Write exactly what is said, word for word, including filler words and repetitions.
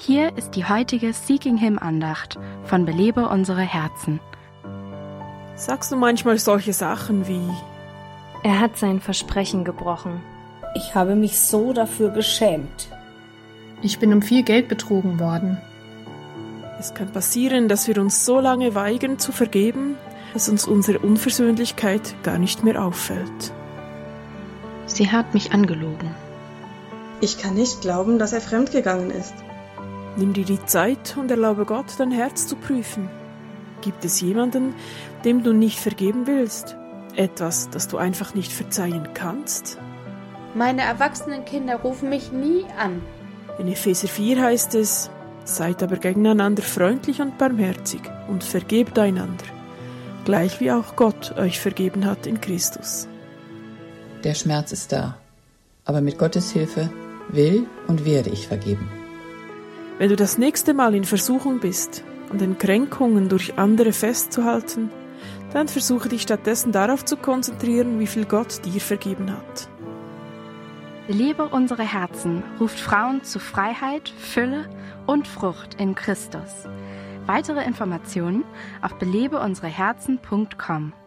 Hier ist die heutige Seeking Him Andacht von Belebe unsere Herzen. Sagst du manchmal solche Sachen wie: Er hat sein Versprechen gebrochen. Ich habe mich so dafür geschämt. Ich bin um viel Geld betrogen worden. Es kann passieren, dass wir uns so lange weigern zu vergeben, dass uns unsere Unversöhnlichkeit gar nicht mehr auffällt. Sie hat mich angelogen. Ich kann nicht glauben, dass er fremdgegangen ist. Nimm dir die Zeit und erlaube Gott, dein Herz zu prüfen. Gibt es jemanden, dem du nicht vergeben willst? Etwas, das du einfach nicht verzeihen kannst? Meine erwachsenen Kinder rufen mich nie an. In Epheser vier heißt es: Seid aber gegeneinander freundlich und barmherzig und vergebt einander, gleich wie auch Gott euch vergeben hat in Christus. Der Schmerz ist da, aber mit Gottes Hilfe will und werde ich vergeben. Wenn du das nächste Mal in Versuchung bist, an den Kränkungen durch andere festzuhalten, dann versuche dich stattdessen darauf zu konzentrieren, wie viel Gott dir vergeben hat. Belebe unsere Herzen ruft Frauen zu Freiheit, Fülle und Frucht in Christus. Weitere Informationen auf belebe unsere herzen punkt com.